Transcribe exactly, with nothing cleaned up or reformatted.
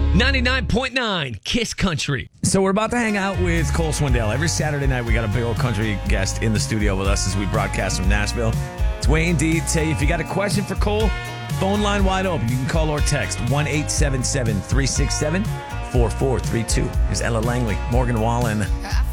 ninety-nine point nine Kiss Country. So we're about to hang out with Cole Swindell. Every Saturday night, we got a big old country guest in the studio with us as we broadcast from Nashville. It's Wayne D. Tell you, if you got a question for Cole, phone line wide open. You can call or text one eight seven seven, three six seven, four four three two. Here's Ella Langley, Morgan Wallen.